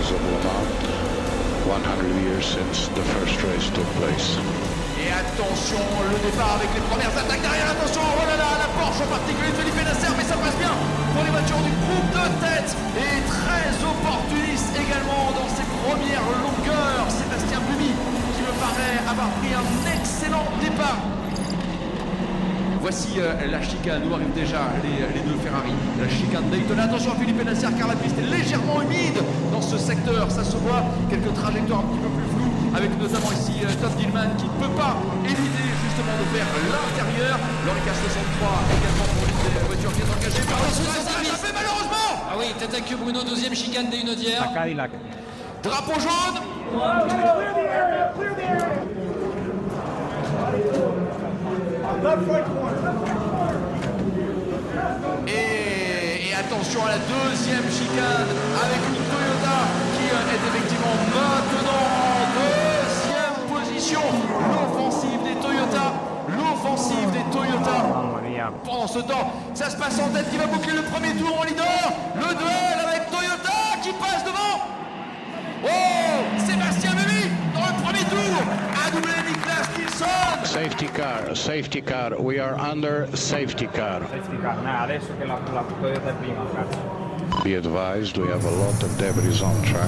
Races of Le Mans, 100 years since the first race took place. Et attention, le départ avec les premières attaques derrière, attention, oh là là, la Porsche en particulier de Felipe Nasser, mais ça passe bien pour les voitures du groupe de tête, et très opportuniste également dans ses premières longueurs, Sébastien Buemi, qui me paraît avoir pris un excellent départ. Voici la chicane, où arrivent déjà les deux Ferrari. La chicane Daytona, attention à Felipe Nasser car la piste est légèrement humide dans ce secteur, ça se voit, quelques trajectoires un petit peu plus floues, avec notamment ici Tom Dillman qui ne peut pas éviter justement de faire l'intérieur. L'Orica 63 également pour une des voitures qui est engagée par le ça fait malheureusement. Ah oui, tête à queue Bruno, deuxième chicane des Hunaudières. Drapeau jaune. Et attention à la deuxième chicane avec une Toyota qui est effectivement maintenant en deuxième position. L'offensive des Toyota. Pendant ce temps, ça se passe en tête qui va boucler le premier tour en leader. Le duel avec Toyota qui passe devant. Oh, Sébastien Buemi dans le premier tour a doublé Niklas Nilsson. Safety car, we are under safety car. Adesso che la Toyota è prima, grazie. Be advised, we have a lot of debris on track.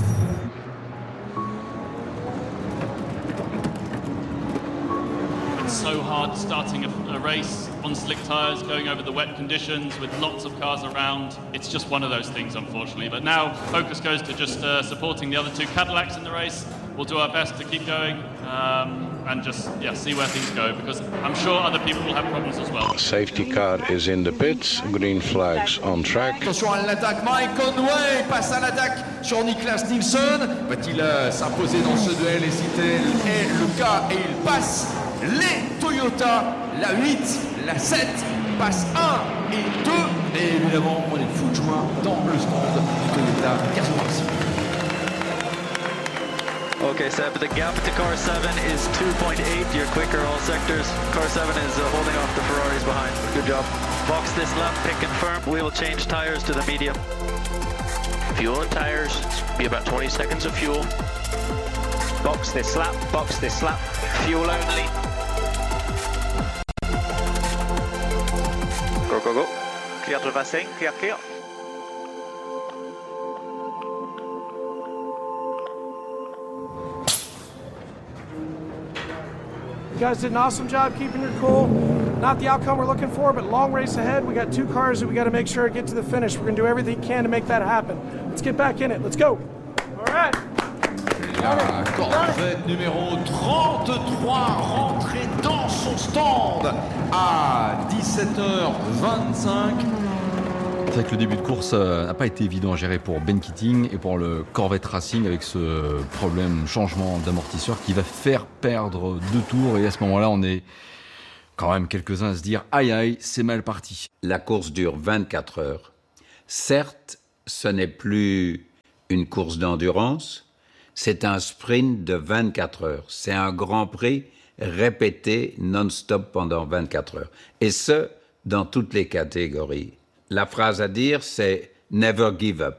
It's so hard starting a race on slick tyres, going over the wet conditions with lots of cars around. It's just one of those things, unfortunately. But now focus goes to just supporting the other two Cadillacs in the race. We'll do our best to keep going and just see where things go, because I'm sure other people will have problems as well. Safety car is in the pits, green flags on track. Attention à l'attaque, Mike Conway passe à l'attaque sur Niklas Nilsson. Va-t-il s'imposer dans ce duel, et si tel est le cas, et il passe les Toyota, la 8, la 7, passe 1 et 2. Et évidemment, on est fou de joie dans le stand du Toyota 86. Okay, Seb, the gap to car 7 is 2.8. You're quicker all sectors. Car 7 is holding off the Ferraris behind. Good job. Box this lap, pick and firm. We will change tires to the medium. Fuel and tires, be about 20 seconds of fuel. Box this lap, fuel only. Go, go, go. Clear the passing, clear. You guys did an awesome job keeping your cool. Not the outcome we're looking for, but long race ahead. We got two cars that we got to make sure get to the finish. We're going to do everything we can to make that happen. Let's get back in it. Let's go. All right. La Corvette numéro 33 rentrée dans son stand à 17h25. C'est vrai que le début de course n'a pas été évident à gérer pour Ben Keating et pour le Corvette Racing, avec ce problème changement d'amortisseur qui va faire perdre 2 tours. Et à ce moment-là, on est quand même quelques-uns à se dire « Aïe aïe, c'est mal parti ». La course dure 24 heures. Certes, ce n'est plus une course d'endurance, c'est un sprint de 24 heures. C'est un Grand Prix répété non-stop pendant 24 heures. Et ce, dans toutes les catégories. La phrase à dire, c'est « Never give up ».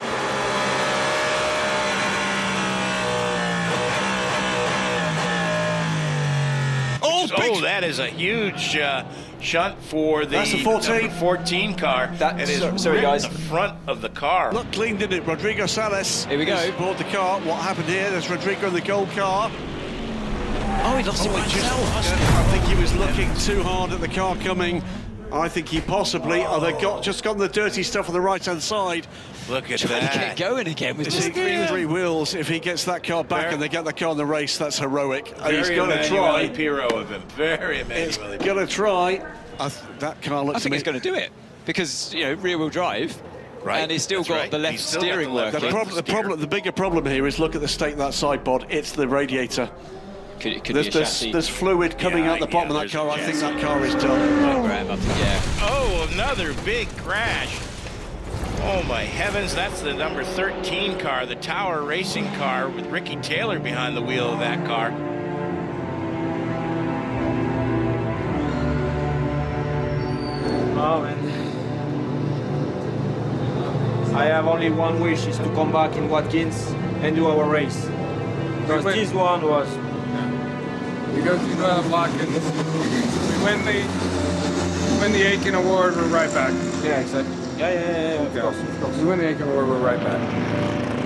Oh, that is a huge shot for the 14 car. It is sorry, guys. the front of the car. Look clean, didn't it? Rodrigo Salas. Here we go. Bought the car. What happened here? There's Rodrigo in the gold car. Oh, he lost it by himself. I think he was looking too hard at the car coming. I think he possibly, they just got the dirty stuff on the right-hand side. Look at Trying that. to get going again with Just just 3 wheels. If he gets that car back and they get the car in the race, that's heroic. And he's Very going to try. Emanuele Pirro of him. Very Emanuele. He's going to try. That car looks. I think he's going to do it because rear-wheel drive, Right. and he's still That's got right. the left He's still got steering the left working. The bigger problem here is look at the state of that side pod. It's the radiator. Could be a chassis. There's fluid coming out the bottom of that car. I think that car is done. Graham, I think, yeah. Oh, another big crash. Oh my heavens, that's the number 13 car, the Tower Racing car with Ricky Taylor behind the wheel of that car. Oh, man. I have only one wish, is to come back in Watkins and do our race. Because this one was... We go to Watkins, we win the Aiken Award, we're right back. Yeah, exactly. Yeah, of course. We win the Aiken Award, we're right back.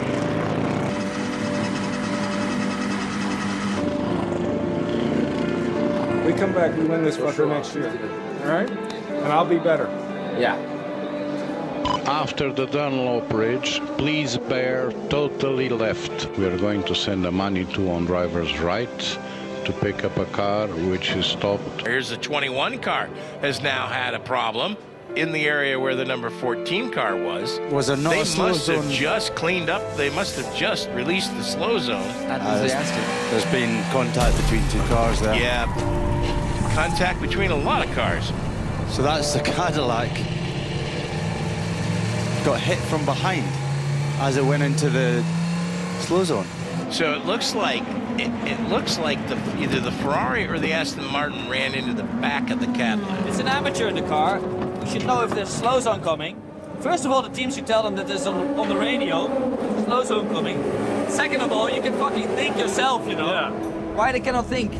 We come back, we win this fucker next year. All right? And I'll be better. Yeah. After the Dunlop Bridge, please bear totally left. We are going to send the money to on driver's right to pick up a car which is stopped. Here's the 21 car has now had a problem in the area where the number 14 car was. Was there not they a slow must zone? have just cleaned up. They must have just released the slow zone. There's been contact between two cars there. Yeah, contact between a lot of cars. So that's the Cadillac got hit from behind as it went into the slow zone. So it looks like either the Ferrari or the Aston Martin ran into the back of the Cadillac. It's an amateur in the car. We should know if there's slow zone coming. First of all, the team should tell them that there's on the radio slow zone coming. Second of all, you can fucking think yourself, you know. Yeah. Why they cannot think?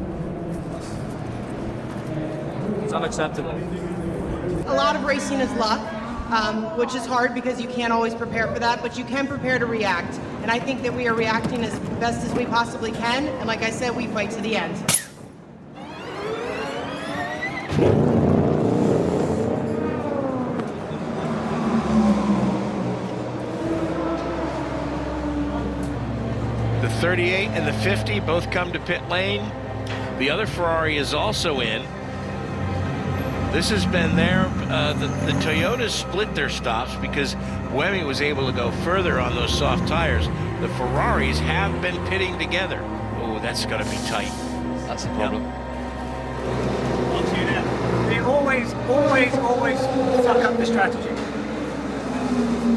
It's unacceptable. A lot of racing is luck, which is hard because you can't always prepare for that, but you can prepare to react. And I think that we are reacting as best as we possibly can. And like I said, we fight to the end. The 38 and the 50 both come to pit lane. The other Ferrari is also in. This has been there. The Toyotas split their stops because Wemmy was able to go further on those soft tires. The Ferraris have been pitting together. Oh, that's going to be tight. That's the problem. They always fuck up the strategy.